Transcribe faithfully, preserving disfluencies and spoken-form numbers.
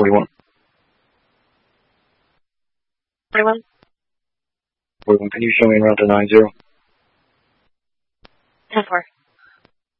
forty-one. forty-one. forty-one, can you show me en route to nine zero? ten four.